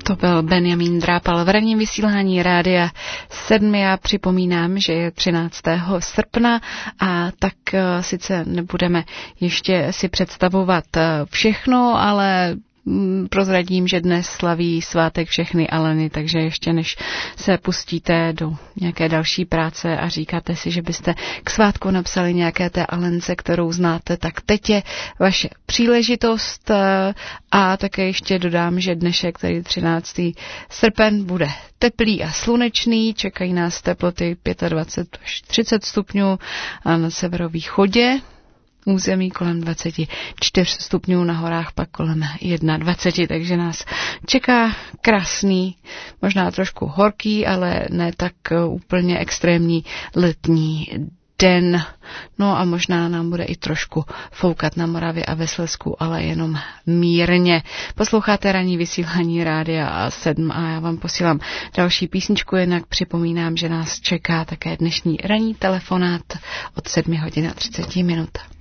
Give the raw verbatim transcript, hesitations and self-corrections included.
To byl Benjamin Drápal v ranním vysílání Rádia sedm. Já připomínám, že je třináctého srpna a tak sice nebudeme ještě si představovat všechno, ale prozradím, že dnes slaví svátek všechny Aleny, takže ještě než se pustíte do nějaké další práce a říkáte si, že byste k svátku napsali nějaké té Alence, kterou znáte, tak teď je vaše příležitost a také ještě dodám, že dnešek, tedy třináctého srpen, bude teplý a slunečný, čekají nás teploty dvacet pět až třicet stupňů a na severovýchodě území kolem dvacet čtyři stupňů, na horách pak kolem dvacet jedna, takže nás čeká krásný, možná trošku horký, ale ne tak úplně extrémní letní den. No a možná nám bude i trošku foukat na Moravě a ve Slezsku, ale jenom mírně. Posloucháte ranní vysílání Rádia sedm a já vám posílám další písničku, jinak připomínám, že nás čeká také dnešní ranní telefonát od sedmi hodin a třicet minut.